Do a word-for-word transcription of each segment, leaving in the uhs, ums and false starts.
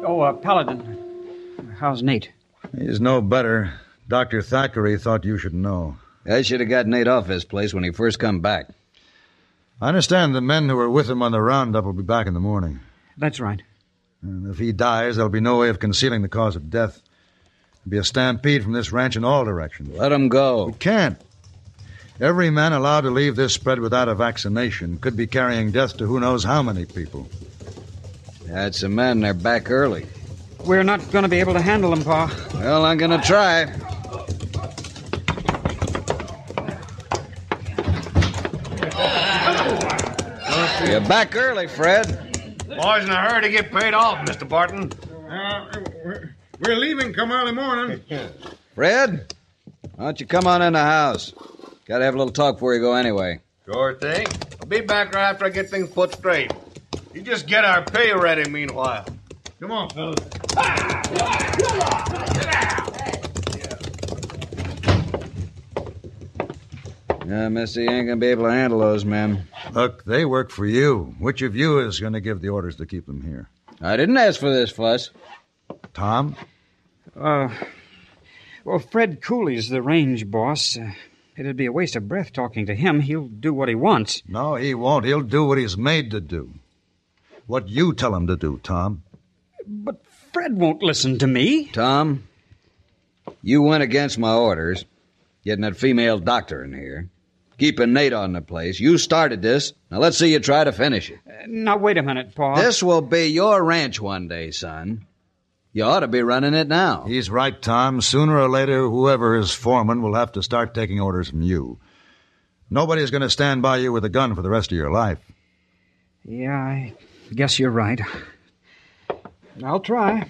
Oh, uh, Paladin. How's Nate? He's no better. Doctor Thackeray thought you should know. I should have got Nate off this place when he first come back. I understand the men who were with him on the roundup will be back in the morning. That's right. And if he dies, there'll be no way of concealing the cause of death. There'll be a stampede from this ranch in all directions. Let him go. We can't. Every man allowed to leave this spread without a vaccination could be carrying death to who knows how many people. That's the men. They're back early. We're not going to be able to handle them, Pa. Well, I'm going to try. You're back early, Fred. Boys in a hurry to get paid off, Mister Barton. Uh, we're leaving come early morning. Fred, why don't you come on in the house? Got to have a little talk before you go anyway. Sure thing. I'll be back right after I get things put straight. You just get our pay ready meanwhile. Come on, fellas. Yeah, Missy ain't going to be able to handle those men. Look, they work for you. Which of you is going to give the orders to keep them here? I didn't ask for this fuss. Tom? Uh, well, Fred Cooley's the range boss. Uh, it'd be a waste of breath talking to him. He'll do what he wants. No, he won't. He'll do what he's made to do. What you tell him to do, Tom. But Fred won't listen to me. Tom, you went against my orders, getting that female doctor in here, keeping Nate on the place. You started this. Now let's see you try to finish it. Uh, now, wait a minute, Pa. This will be your ranch one day, son. You ought to be running it now. He's right, Tom. Sooner or later, whoever is foreman will have to start taking orders from you. Nobody's going to stand by you with a gun for the rest of your life. Yeah, I guess you're right. I'll try.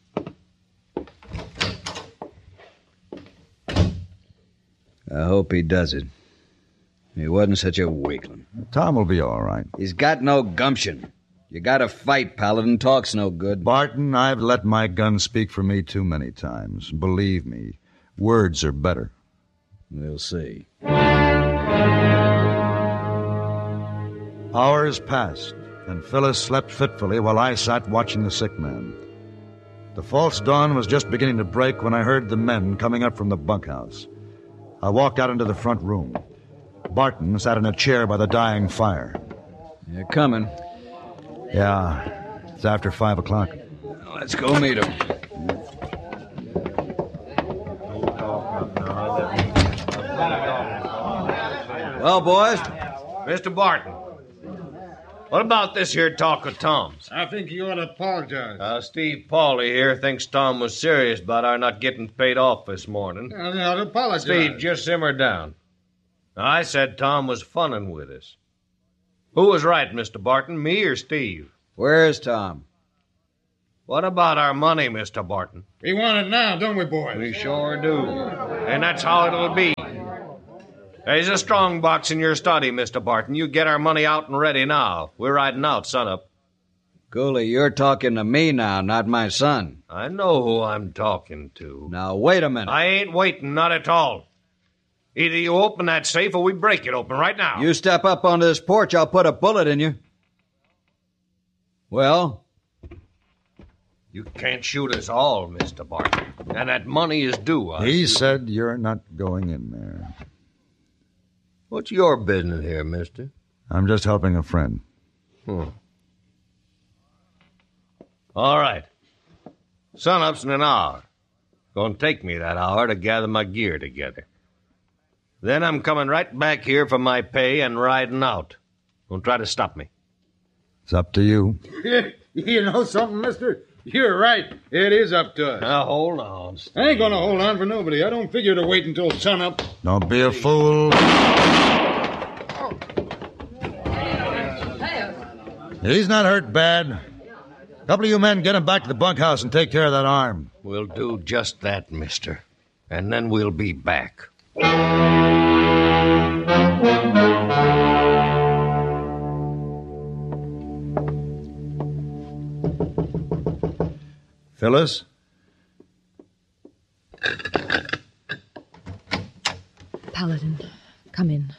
I hope he does it. He wasn't such a weakling. Tom will be all right. He's got no gumption. You gotta fight, Paladin. Talk's no good. Barton, I've let my gun speak for me too many times. Believe me, words are better. We'll see. Hours passed, and Phyllis slept fitfully while I sat watching the sick man. The false dawn was just beginning to break when I heard the men coming up from the bunkhouse. I walked out into the front room. Barton sat in a chair by the dying fire. You're coming. Yeah, it's after five o'clock. Let's go meet him. Well, boys. Mister Barton, what about this here talk of Tom's? I think you ought to apologize. Uh, Steve Pauley here thinks Tom was serious about our not getting paid off this morning. I ought to apologize. Steve, just simmer down. Now, I said Tom was funning with us. Who was right, Mister Barton, me or Steve? Where's Tom? What about our money, Mister Barton? We want it now, don't we, boys? We sure do. And that's how it'll be. There's a strong box in your study, Mister Barton. You get our money out and ready now. We're riding out sunup. Cooley, you're talking to me now, not my son. I know who I'm talking to. Now, wait a minute. I ain't waiting, not at all. Either you open that safe or we break it open right now. You step up onto this porch, I'll put a bullet in you. Well? You can't shoot us all, Mister Barton. And that money is due us. He said you're not going in there. What's your business here, mister? I'm just helping a friend. Hmm. All right. Sunup's in an hour. Gonna take me that hour to gather my gear together. Then I'm coming right back here for my pay and riding out. Don't try to stop me. It's up to you. You know something, mister? You're right. It is up to us. Now, hold on, Steve. I ain't gonna hold on for nobody. I don't figure to wait until sunup. Don't be a fool. He's not hurt bad. A couple of you men get him back to the bunkhouse and take care of that arm. We'll do just that, mister. And then we'll be back. Phyllis? Paladin, come in.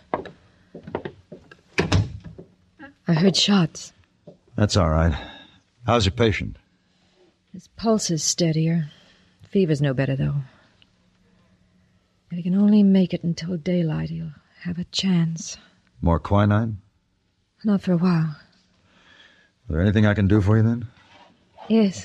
I heard shots. That's all right. How's your patient? His pulse is steadier. Fever's no better, though. If he can only make it until daylight, he'll have a chance. More quinine? Not for a while. Is there anything I can do for you, then? Yes.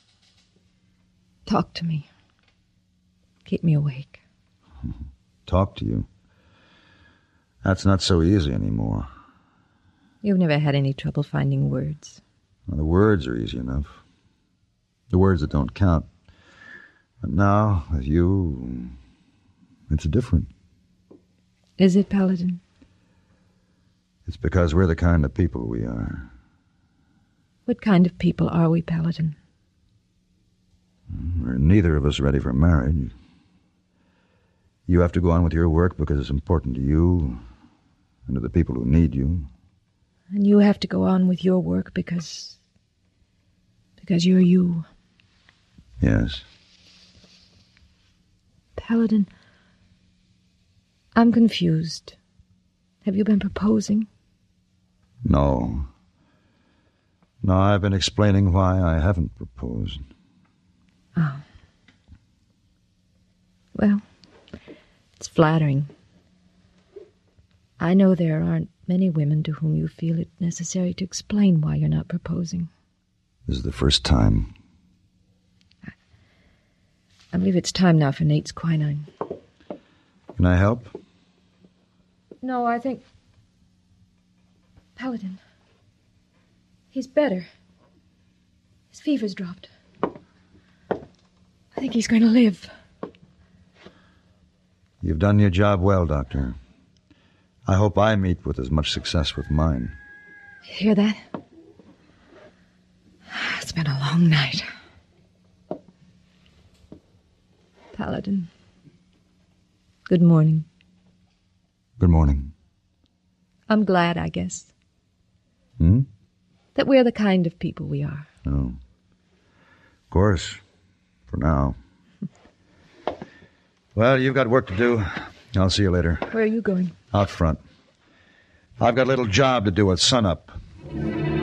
Talk to me. Keep me awake. Talk to you? That's not so easy anymore. You've never had any trouble finding words. Well, the words are easy enough. The words that don't count. But now, with you, it's different. Is it, Paladin? It's because we're the kind of people we are. What kind of people are we, Paladin? We're neither of us ready for marriage. You have to go on with your work because it's important to you and to the people who need you. And you have to go on with your work because... because you're you. Yes. Paladin, I'm confused. Have you been proposing? No. No, I've been explaining why I haven't proposed. Oh. Well, it's flattering. I know there aren't many women to whom you feel it necessary to explain why you're not proposing. This is the first time. I, I believe it's time now for Nate's quinine. Can I help? No, I think... Paladin. He's better. His fever's dropped. I think he's going to live. You've done your job well, Doctor. I hope I meet with as much success with mine. You hear that? It's been a long night. Paladin. Good morning. Good morning. I'm glad, I guess. Hmm? That we're the kind of people we are. Oh. Of course. For now. Well, you've got work to do. I'll see you later. Where are you going? Out front. I've got a little job to do at sunup.